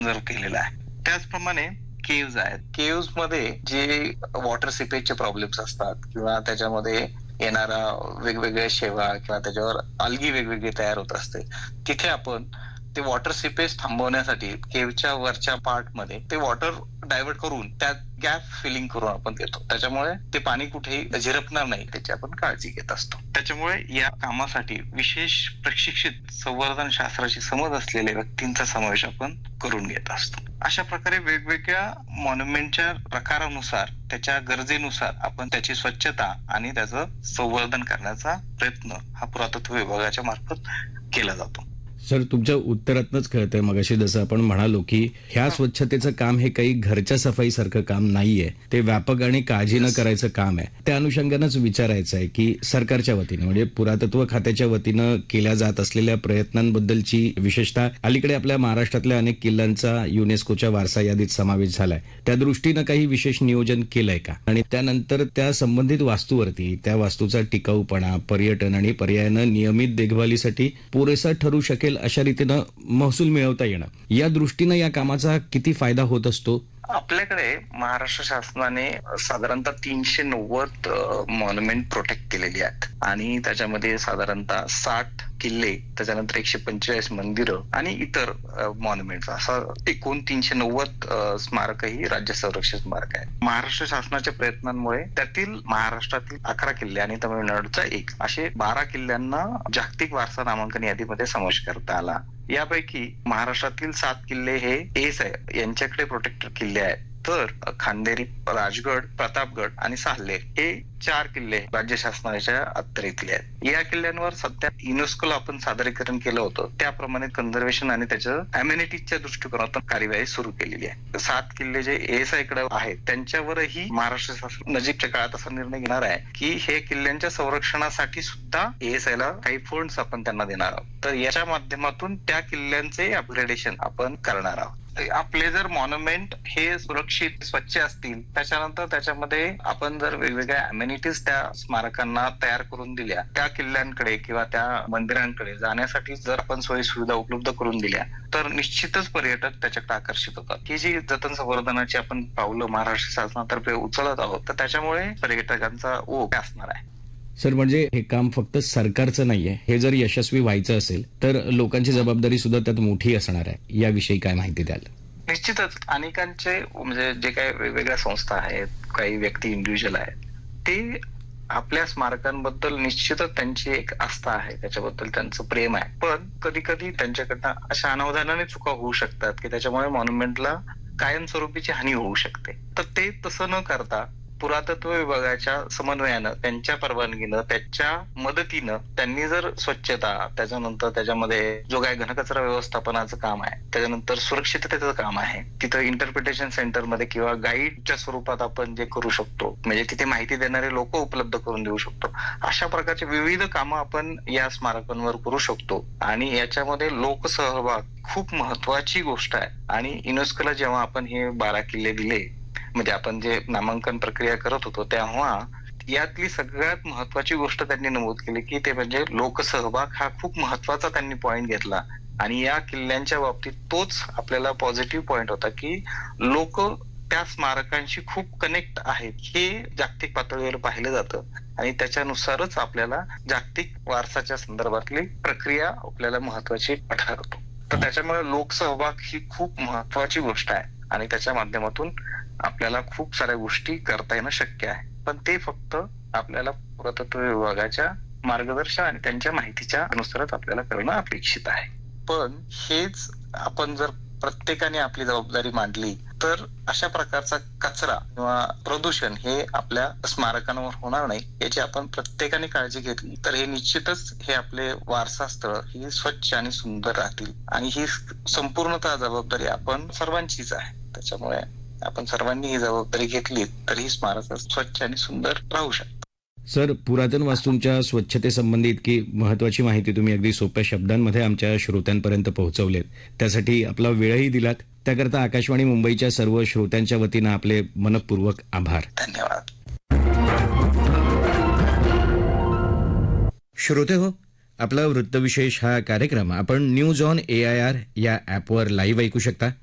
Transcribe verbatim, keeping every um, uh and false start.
जर केलेला आहे. त्याचप्रमाणे केव्ज आहेत. केव्ज मध्ये जे वॉटर सिपेजचे प्रॉब्लेम्स असतात किंवा त्याच्यामध्ये येणारा वेगवेगळ्या शेवा किंवा त्याच्यावर अल्गी वेगवेगळी तयार होत असते, तिथे आपण ते वॉटर सिपेज थांबवण्यासाठी केव्हच्या वरच्या पार्ट मध्ये ते वॉटर डायव्हर्ट करून त्यात गॅप फिलिंग करून आपण देतो. त्याच्यामुळे ते पाणी कुठेही झिरपणार नाही, त्याची आपण काळजी घेत असतो. त्याच्यामुळे या कामासाठी विशेष प्रशिक्षित संवर्धन शास्त्राची समज असलेल्या व्यक्तींचा समावेश आपण करून घेत असतो. अशा प्रकारे वेगवेगळ्या मॉन्युमेंटच्या प्रकारानुसार, त्याच्या गरजेनुसार आपण त्याची स्वच्छता आणि त्याचं संवर्धन करण्याचा प्रयत्न हा पुरातत्व विभागाच्या मार्फत केला जातो. सर, तुमच्या उत्तरातनच कळतंय मगाशी जसं आपण म्हणालो की ह्या स्वच्छतेचं काम हे काही घरच्या सफाईसारखं काम नाहीये, ते व्यापक आणि काळजीनं करायचं काम आहे. त्या अनुषंगानंच विचारायचं आहे की सरकारच्या वतीनं म्हणजे पुरातत्व खात्याच्या वतीनं केल्या जात असलेल्या प्रयत्नांबद्दलची, विशेषतः अलीकडे आपल्या महाराष्ट्रातल्या अनेक किल्ल्यांचा युनेस्कोच्या वारसा यादीत समावेश झालाय, त्या दृष्टीनं काही विशेष नियोजन केलंय का? आणि त्यानंतर त्या संबंधित वास्तूवरती त्या वास्तूचा टिकाऊपणा, पर्यटन आणि पर्यायानं नियमित देखभालीसाठी पुरेसा ठरू शकेल अशा रीतीनं महसूल मिळवता येणं, या दृष्टीनं या कामाचा किती फायदा होत असतो? आपल्याकडे महाराष्ट्र शासनाने साधारणतः तीनशे नव्वद मॉन्युमेंट प्रोटेक्ट केलेली आहेत आणि त्याच्यामध्ये साधारणतः साठ किल्ले, त्याच्यानंतर एकशे पंचेचाळीस मंदिरं आणि इतर मॉन्युमेंट, असं एकूण तीनशे नव्वद स्मारकही राज्य संरक्षित स्मारक आहे. महाराष्ट्र शासनाच्या प्रयत्नांमुळे त्यातील महाराष्ट्रातील अकरा किल्ले आणि तमिळनाडूचा एक, असे बारा किल्ल्यांना जागतिक वारसा नामांकन यादीमध्ये समावेश करता आला. यापैकी महाराष्ट्रातील सात किल्ले हे एस आहे यांच्याकडे प्रोटेक्टेड किल्ले आहेत, तर खांदेरी, राजगड, प्रतापगड आणि साल्हेर हे चार किल्ले राज्य शासनाच्या अखत्यारीतले आहेत. या किल्ल्यांवर सध्या युनेस्कोला आपण सादरीकरण केलं होतं, त्याप्रमाणे कन्झर्वेशन आणि त्याच्या अम्युनिटीजच्या दृष्टिकोनातून कार्यवाही सुरू केलेली आहे. सात किल्ले जे एएसआय कडे आहेत त्यांच्यावरही महाराष्ट्र शासन नजीकच्या काळात असा निर्णय घेणार आहे की हे किल्ल्यांच्या संरक्षणासाठी सुद्धा एएसआय ला काही फंड्स आपण त्यांना देणार आहोत. तर याच्या माध्यमातून त्या किल्ल्यांचे अपग्रेडेशन आपण करणार आहोत. आपले जर मॉन्युमेंट हे सुरक्षित, स्वच्छ असतील, त्याच्यानंतर त्याच्यामध्ये आपण जर वेगवेगळ्या अम्युनिटीज त्या स्मारकांना तयार करून दिल्या, त्या किल्ल्यांकडे किंवा त्या मंदिरांकडे जाण्यासाठी जर आपण सोयी सुविधा उपलब्ध करून दिल्या, तर निश्चितच पर्यटक त्याच्याकडे आकर्षित होतात. ही जी जतन संवर्धनाची आपण पावलं महाराष्ट्र शासनातर्फे उचलत आहोत, तर त्याच्यामुळे पर्यटकांचा ओघ असणार आहे. सर, म्हणजे हे काम फक्त सरकारचं नाहीये, हे जर यशस्वी व्हायचं असेल तर लोकांची जबाबदारी सुद्धा त्यात मोठी असणार आहे. याविषयी काय माहिती द्याल? निश्चितच अनेकांचे म्हणजे जे काही वेगवेगळ्या संस्था आहेत, काही व्यक्ती इंडिव्हिज्युअल आहेत, ते आपल्या स्मारकांबद्दल निश्चितच त्यांची एक आस्था आहे, त्याच्याबद्दल त्यांचं प्रेम आहे. पण कधी कधी त्यांच्याकडनं अशा अनावधानाने चुका होऊ शकतात की त्याच्यामुळे मॉन्युमेंटला कायमस्वरूपीची हानी होऊ शकते. तर ते तसं न करता पुरातत्व विभागाच्या समन्वयानं, त्यांच्या परवानगीनं, त्याच्या मदतीनं त्यांनी जर स्वच्छता, त्याच्यानंतर त्याच्यामध्ये जो काय घनकचरा व्यवस्थापनाचं काम आहे, त्याच्यानंतर सुरक्षिततेचं काम आहे, तिथं इंटरप्रिटेशन सेंटरमध्ये किंवा गाईडच्या स्वरूपात आपण जे करू शकतो, म्हणजे तिथे माहिती देणारे लोक उपलब्ध करून देऊ शकतो, अशा प्रकारचे विविध कामं आपण या स्मारकांवर करू शकतो. आणि याच्यामध्ये लोकसहभाग खूप महत्वाची गोष्ट आहे. आणि युनेस्कोला जेव्हा आपण हे बारा किल्ले दिले, म्हणजे आपण जे नामांकन प्रक्रिया करत होतो, तेव्हा यातली सगळ्यात महत्वाची गोष्ट त्यांनी नमूद केली की ते म्हणजे लोकसहभाग. हा खूप महत्वाचा त्यांनी पॉइंट घेतला आणि या किल्ल्यांच्या बाबतीत तोच आपल्याला पॉझिटिव्ह पॉइंट होता की लोक त्या स्मारकांशी खूप कनेक्ट आहेत, हे जागतिक पातळीवर पाहिलं जातं आणि त्याच्यानुसारच आपल्याला जागतिक वारसाच्या संदर्भातली प्रक्रिया आपल्याला महत्वाची ठरतो. तर त्याच्यामुळे लोकसहभाग ही खूप महत्वाची गोष्ट आहे आणि त्याच्या माध्यमातून आपल्याला खूप साऱ्या गोष्टी करता येणं शक्य आहे. पण ते फक्त आपल्याला पुरातत्व विभागाच्या मार्गदर्शन आणि त्यांच्या माहितीच्या अनुसारच आपल्याला करणं अपेक्षित आहे. पण हेच आपण जर प्रत्येकाने आपली जबाबदारी मांडली तर अशा प्रकारचा कचरा किंवा प्रदूषण हे आपल्या स्मारकांवर होणार नाही, याची आपण प्रत्येकाने काळजी घेतली तर हे निश्चितच हे आपले वारसा स्थळ ही स्वच्छ आणि सुंदर राहतील. आणि ही संपूर्णतः जबाबदारी आपण सर्वांचीच आहे. त्याच्यामुळे आपण सर्वांनी ही जबाबदारी घेतली तर ही स्मारक स्वच्छ आणि सुंदर राहू शकतात. सर, पुरातन वास्तूंच्या स्वच्छतेसंबंधी इतकी महत्वाची माहिती तुम्ही अगदी सोप्या शब्दांमध्ये आमच्या श्रोत्यांपर्यंत पोहोचवलेत, त्यासाठी आपला वेळही दिलात, त्याकरता आकाशवाणी मुंबईच्या सर्व श्रोत्यांच्या वतीनं आपले मनपूर्वक आभार. धन्यवाद. श्रोते हो, आपला वृत्तविशेष हा कार्यक्रम आपण news on A I R या ॲपवर लाईव्ह ऐकू शकता.